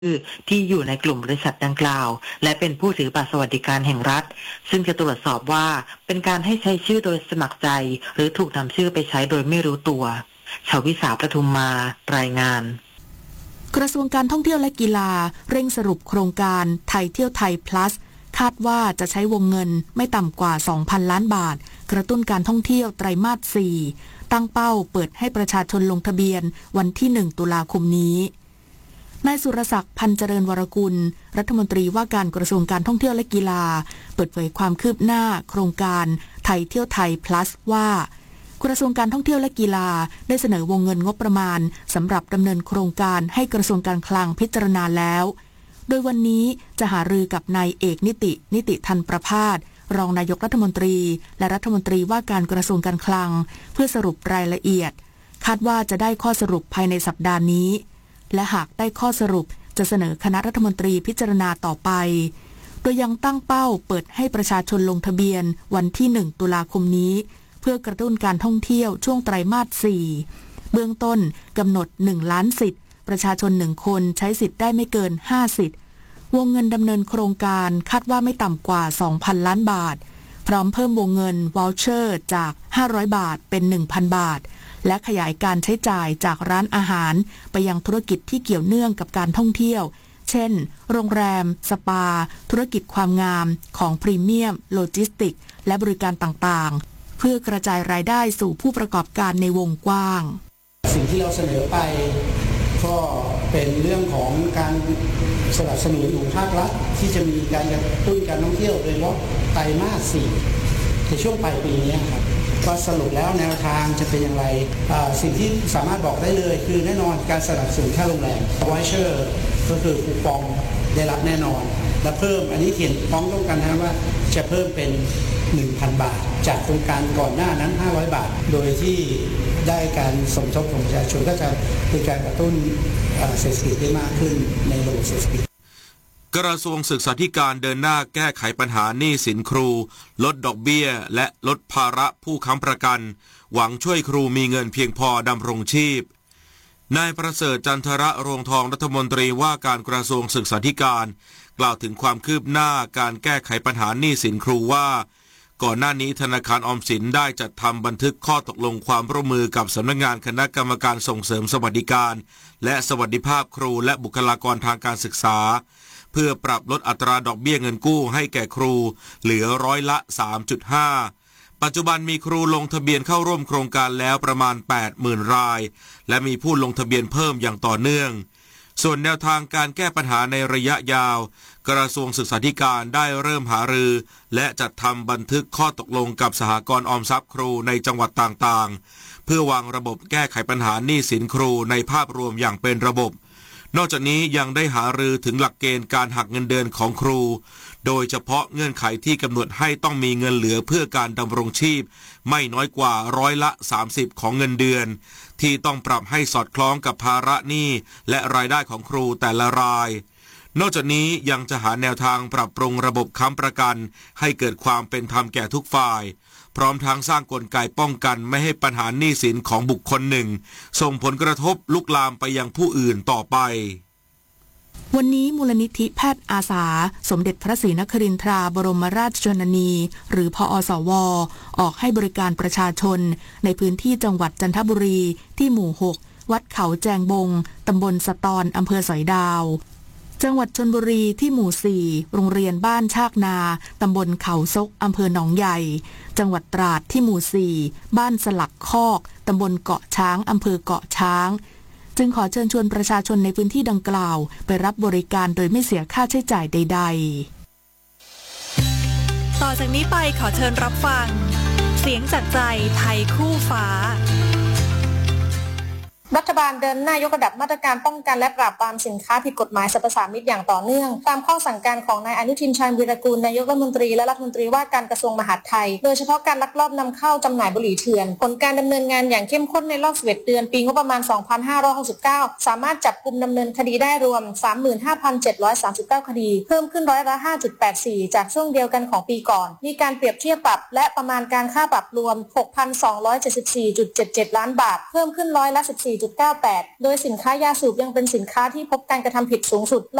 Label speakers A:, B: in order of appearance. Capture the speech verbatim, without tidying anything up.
A: ที่อยู่ในกลุ่มบริษัทดังกล่าวและเป็นผู้ถือบัตรสวัสดิการแห่งรัฐซึ่งจะตรวจสอบว่าเป็นการให้ใช้ชื่อโดยสมัครใจหรือถูกนำชื่อไปใช้โดยไม่รู้ตัวชวิสาประทุมมารายงาน
B: กระทรวงการท่องเที่ยวและกีฬาเร่งสรุปโครงการไทยเที่ยวไทย plus คาดว่าจะใช้วงเงินไม่ต่ำกว่า สองพัน ล้านบาทกระตุ้นการท่องเที่ยวไตรมาส สี่ ตั้งเป้าเปิดให้ประชาชนลงทะเบียนวันที่ หนึ่ง ตุลาคมนี้นายสุรศักดิ์พันเจริญวรกุลรัฐมนตรีว่าการกระทรวงการท่องเที่ยวและกีฬาเปิดเผยความคืบหน้าโครงการไทยเที่ยวไทย plus ว่ากระทรวงการท่องเที่ยวและกีฬาได้เสนอวงเงินงบประมาณสำหรับดำเนินโครงการให้กระทรวงการคลังพิจารณาแล้วโดยวันนี้จะหารือกับนายเอกนิตินิติทันประภาสรองนายกรัฐมนตรีและรัฐมนตรีว่าการกระทรวงการคลังเพื่อสรุปรายละเอียดคาดว่าจะได้ข้อสรุปภายในสัปดาห์นี้และหากได้ข้อสรุปจะเสนอคณะรัฐมนตรีพิจารณาต่อไปโดยยังตั้งเป้าเปิดให้ประชาชนลงทะเบียนวันที่ หนึ่ง ตุลาคมนี้เพื่อกระตุ้นการท่องเที่ยวช่วงไตรมาส สี่ เบื้องต้นกำหนด หนึ่ง ล้านสิทธิ์ประชาชนหนึ่งคนใช้สิทธิ์ได้ไม่เกิน ห้า สิทธิ์วงเงินดำเนินโครงการคาดว่าไม่ต่ำกว่า สองพัน ล้านบาทพร้อมเพิ่มวงเงินวอลเชอร์จาก ห้าร้อย บาทเป็น หนึ่งพัน บาทและขยายการใช้จ่ายจากร้านอาหารไปยังธุรกิจที่เกี่ยวเนื่องกับการท่องเที่ยวเช่นโรงแรมสปาธุรกิจความงามของพรีเมียมโลจิสติกและบริการต่างๆเพื่อกระจายรายได้สู่ผู้ประกอบการในวงกว้าง
C: สิ่งที่เราเสนอไปก็เป็นเรื่องของการสนับสนุนของภาครัฐที่จะมีการกระตุ้นการท่องเที่ยวโดยเฉพาะไตรมาส สี่ในช่วงปลายปีนี้ครับก็สรุปแล้วแนวทางจะเป็นอย่างไรสิ่งที่สามารถบอกได้เลยคือแน่นอนการสนับสนุนค่าโรงแรมวอยเชอร์ก็คือคูปองได้รับแน่นอนและเพิ่มอันนี้เขียนพร้อมต้องกันนะว่าจะเพิ่มเป็น หนึ่งพัน บาทจากโครงการก่อนหน้านั้นห้าร้อยบาทโดยที่ได้การสมทบของประชาชนก็จะเป็นการกระตุ้นเศรษฐกิจได้มากขึ้นในระบบเศรษฐกิจ
D: กระทรวงศึกษาธิการเดินหน้าแก้ไขปัญหาหนี้สินครูลดดอกเบี้ยและลดภาระผู้ค้ำประกันหวังช่วยครูมีเงินเพียงพอดำรงชีพนายประเสริฐจันทระรวงทองรัฐมนตรีว่าการกระทรวงศึกษาธิการกล่าวถึงความคืบหน้าการแก้ไขปัญหาหนี้สินครูว่าก่อนหน้านี้ธนาคารออมสินได้จัดทำบันทึกข้อตกลงความร่วมมือกับสำนักงานคณะกรรมการส่งเสริมสวัสดิการและสวัสดิภาพครูและบุคลากรทางการศึกษาเพื่อปรับลดอัตราดอกเบี้ยเงินกู้ให้แก่ครูเหลือร้อยละ สามจุดห้า ปัจจุบันมีครูลงทะเบียนเข้าร่วมโครงการแล้วประมาณ แปดหมื่น รายและมีผู้ลงทะเบียนเพิ่มอย่างต่อเนื่องส่วนแนวทางการแก้ปัญหาในระยะยาวกระทรวงศึกษาธิการได้เริ่มหารือและจัดทำบันทึกข้อตกลงกับสหกรณ์ออมทรัพย์ครูในจังหวัดต่างๆเพื่อวางระบบแก้ไขปัญหาหนี้สินครูในภาพรวมอย่างเป็นระบบนอกจากนี้ยังได้หารือถึงหลักเกณฑ์การหักเงินเดือนของครูโดยเฉพาะเงื่อนไขที่กำหนดให้ต้องมีเงินเหลือเพื่อการดำรงชีพไม่น้อยกว่าร้อยละ สามสิบ ของเงินเดือนที่ต้องปรับให้สอดคล้องกับภาระหนี้และรายได้ของครูแต่ละรายนอกจากนี้ยังจะหาแนวทางปรับปรุงระบบค้ำประกันให้เกิดความเป็นธรรมแก่ทุกฝ่ายพร้อมทั้งสร้างกลไกป้องกันไม่ให้ปัญหาหนี้สินของบุคคลหนึ่งส่งผลกระทบลุกลามไปยังผู้อื่นต่อไป
B: วันนี้มูลนิธิแพทย์อาสาสมเด็จพระศรีนครินทราบรมราชชนนีหรือพอสวออกให้บริการประชาชนในพื้นที่จังหวัดจันทบุรีที่หมู่หกวัดเขาแจงบงตำบลสะตอนอำเภอสอยดาวจังหวัดชลบุรีที่หมู่สี่โรงเรียนบ้านชากนาตำบลเขาซกอำเภอหนองใหญ่จังหวัดตราดที่หมู่สี่บ้านสลักคอกตำบลเกาะช้างอำเภอเกาะช้างจึงขอเชิญชวนประชาชนในพื้นที่ดังกล่าวไปรับบริการโดยไม่เสียค่าใช้จ่ายใด
E: ๆต่อจากนี้ไปขอเชิญรับฟังเสียงจากใจไทยคู่ฟ้า
F: รัฐบาลเดินหน้ายกระดับมาตรการป้องกันและปราบปรามสินค้าผิดกฎหมายสรรพสามิตอย่างต่อเนื่องตามข้อสั่งการของนายอนุทินชาญวีรกูลนายกรัฐมนตรีและรัฐมนตรีว่าการกระทรวงมหาดไทยโดยเฉพาะการลักลอบนำเข้าจำหน่ายบุหรี่เถื่อนผลการดำเนินงานอย่างเข้มข้นในรอบสิบเอ็ดเดือนปีงบประมาณสองพันห้าร้อยหกสิบเก้าสามารถจับกุมดำเนินคดีได้รวม สามหมื่นห้าพันเจ็ดร้อยสามสิบเก้า คดีเพิ่มขึ้นร้อยละ ห้าจุดแปดสี่ จากช่วงเดียวกันของปีก่อนมีการเปรียบเทียบปรับและประมาณการค่าปรับรวม หกพันสองร้อยเจ็ดสิบสี่จุดเจ็ดเจ็ด ล้านบาทเพิ่มขึ้นร้อยละ สิบสี่จุดเก้าแปด โดยสินค้ายาสูบยังเป็นสินค้าที่พบการกระทำผิดสูงสุด